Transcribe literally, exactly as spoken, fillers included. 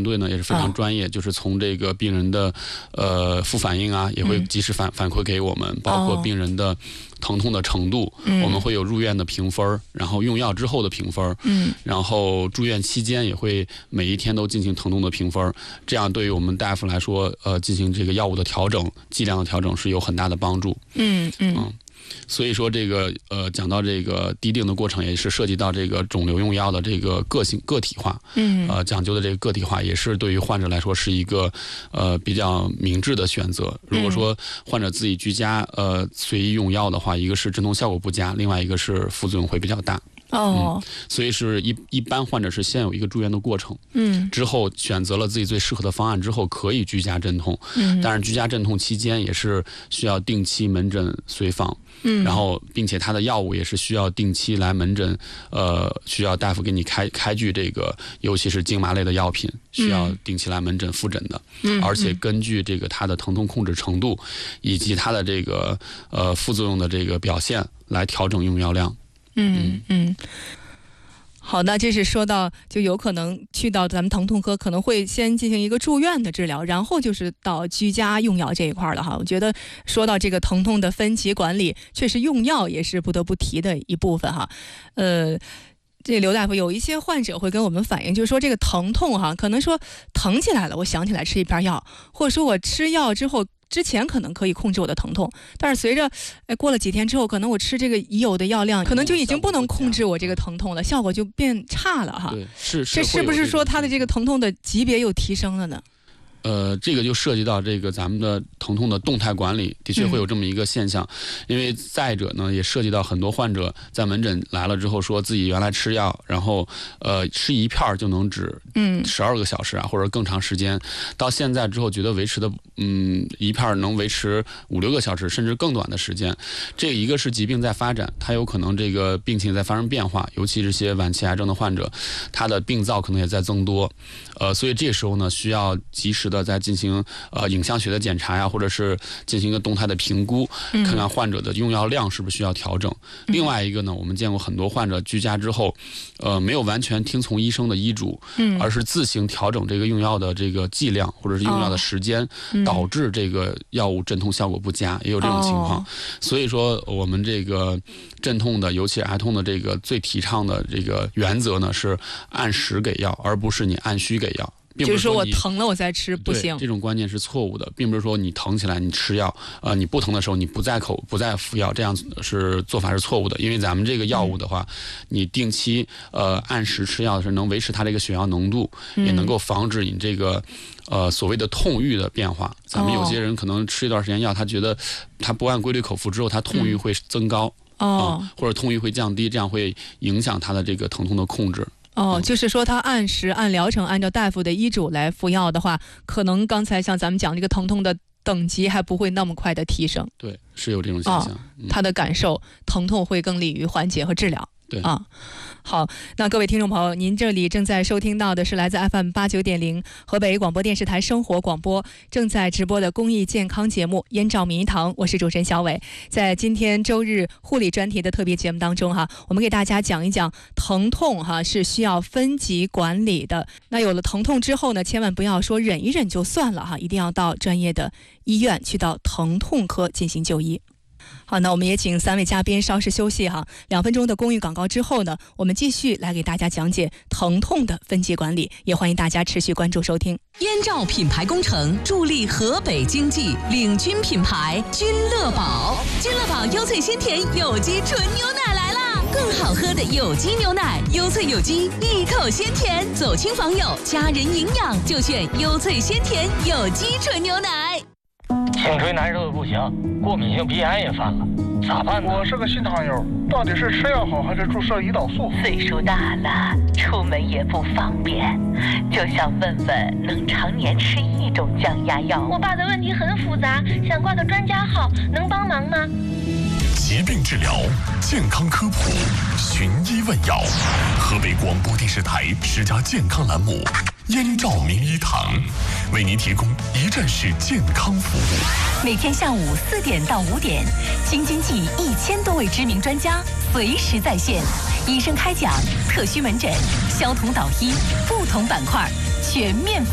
队呢也是非常专业，哦、就是从这个病人的呃副反应啊，也会及时反、嗯、反馈给我们，包括病人的疼痛的程度，哦、我们会有入院的评分，然后用药之后的评分，嗯，然后住院期间也会每一天都进行疼痛的评分，这样对于我们大夫来说，呃，进行这个药物的调整、剂量的调整是有很大的帮助。嗯嗯。嗯所以说，这个呃，讲到这个滴定的过程，也是涉及到这个肿瘤用药的这个个性个体化，嗯，呃，讲究的这个个体化，也是对于患者来说是一个呃比较明智的选择。如果说患者自己居家呃随意用药的话，一个是镇痛效果不佳，另外一个是副作用会比较大。哦、嗯，所以是一一般患者是先有一个住院的过程，嗯，之后选择了自己最适合的方案之后，可以居家镇痛，嗯，但是居家镇痛期间也是需要定期门诊随访，嗯，然后并且他的药物也是需要定期来门诊，呃，需要大夫给你开开具这个，尤其是精麻类的药品，需要定期来门诊复诊的，嗯，而且根据这个他的疼痛控制程度以及他的这个呃副作用的这个表现来调整用药量。 嗯嗯，好，那这是说到就有可能去到咱们疼痛科，可能会先进行一个住院的治疗，然后就是到居家用药这一块了哈。我觉得说到这个疼痛的分级管理，确实用药也是不得不提的一部分哈。呃。这刘大夫，有一些患者会跟我们反映，就是说这个疼痛哈，可能说疼起来了，我想起来吃一片药，或者说我吃药之后，之前可能可以控制我的疼痛，但是随着哎过了几天之后，可能我吃这个已有的药量，可能就已经不能控制我这个疼痛了，效果就变差了哈。 对，是是。 这是不是说他的这个疼痛的级别又提升了呢？ 呃，这个就涉及到这个咱们的疼痛的动态管理，的确会有这么一个现象。嗯、因为再者呢，也涉及到很多患者在门诊来了之后，说自己原来吃药，然后呃吃一片就能止，嗯，十二个小时啊，或者更长时间，到现在之后觉得维持的，嗯，一片能维持五六个小时，甚至更短的时间。这一个是疾病在发展，它有可能这个病情在发生变化，尤其这些晚期癌症的患者，他的病灶可能也在增多，呃，所以这时候呢，需要及时的在进行呃影像学的检查呀，或者是进行一个动态的评估，看看患者的用药量是不是需要调整。嗯、另外一个呢，我们见过很多患者居家之后，呃，没有完全听从医生的医嘱，嗯，而是自行调整这个用药的这个剂量或者是用药的时间，哦嗯、导致这个药物镇痛效果不佳，也有这种情况。哦、所以说，我们这个镇痛的，尤其癌痛的这个最提倡的这个原则呢，是按时给药，而不是你按需给药。 就是说我疼了我再吃不行， 这种观念是错误的，并不是说你疼起来你吃药，呃，你不疼的时候你不再口不再服药，这样是做法是错误的。因为咱们这个药物的话，嗯、你定期呃按时吃药是能维持它这个血药浓度，嗯、也能够防止你这个呃所谓的痛欲的变化。咱们有些人可能吃一段时间药，他觉得他不按规律口服之后，他痛欲会增高，嗯、哦、呃，或者痛欲会降低，这样会影响他的这个疼痛的控制。 哦，就是说他按时按疗程按照大夫的医嘱来服药的话，可能刚才像咱们讲这个疼痛的等级还不会那么快的提升。 对，是有这种现象。哦嗯、他的感受疼痛会更利于缓解和治疗。 对啊，好，那各位听众朋友，您这里正在收听到的是来自 F M 八九点零河北广播电视台生活广播正在直播的公益健康节目《燕赵名医堂》，我是主持人小伟。在今天周日护理专题的特别节目当中哈，我们给大家讲一讲疼痛哈是需要分级管理的。那有了疼痛之后呢，千万不要说忍一忍就算了哈，一定要到专业的医院去到疼痛科进行就医。好，那我们也请三位嘉宾稍事休息哈，两分钟的公益广告之后呢，我们继续来给大家讲解疼痛的分级管理，也欢迎大家持续关注收听。 燕赵品牌工程助力河北经济，领军品牌君乐宝，君乐宝优萃鲜甜有机纯牛奶来啦！更好喝的有机牛奶，优萃有机，一口鲜甜，走亲访友，家人营养就选优萃鲜甜有机纯牛奶。 颈椎难受的不行，过敏性鼻炎也犯了，咋办呢？ 我是个新糖友，到底是吃药好还是注射胰岛素？ 岁数大了，出门也不方便，就想问问能常年吃一种降压药。 我爸的问题很复杂，想挂个专家号，能帮忙吗？ 疾病治疗，健康科普，寻医问药。河北广播电视台十佳健康栏目燕赵名医堂，为您提供一站式健康服务。 每天下午四点到五点，京津冀一千多位知名专家随时在线，医生开讲，特需门诊，消毒导医，不同板块全面。